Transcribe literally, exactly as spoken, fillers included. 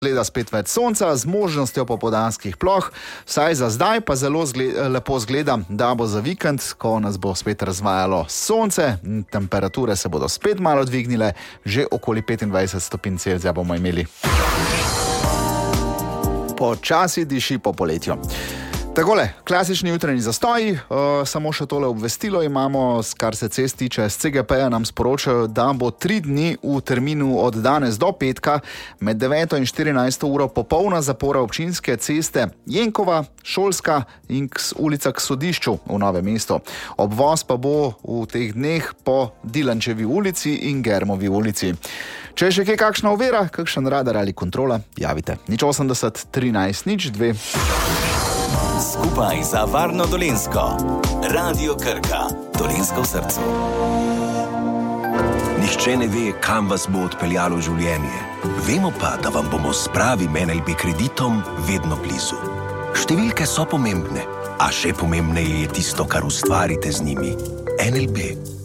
Gleda spet več sonca z možnostjo popoldanskih ploh, saj za zdaj pa zelo zgleda, lepo zgleda, da bo za vikend, ko nas bo spet razvajalo sonce, temperature se bodo spet malo dvignile, že okoli petindvajset stopinj Celzija bomo imeli. Počasi diši po poletju. Takole, klasični jutranji zastoji, uh, samo še tole obvestilo imamo, kar se cest tiče, s C G P-ja nam sporočajo, da bo tri dni v terminu od danes do petka med deveto in štirinajsto uro popolna zapora občinske ceste Jenkova, Šolska in k, ulica k Sodišču v Novem mestu. Obvoz pa bo v teh dneh po Dilančevi ulici in Germovi ulici. Če je še kaj kakšna ovira, kakšen radar ali kontrola, javite. Nič osemdeset, trinajst, nič dve. Skupaj za varno Dolenjsko. Radio Krka. Dolenjsko v srcu. Nihče ne ve, kam vas bo odpeljalo življenje. Vemo pa, da vam bomo s pravim N L B kreditom vedno blizu. Številke so pomembne, a še pomembneje je tisto, kar ustvarite z njimi. N L B.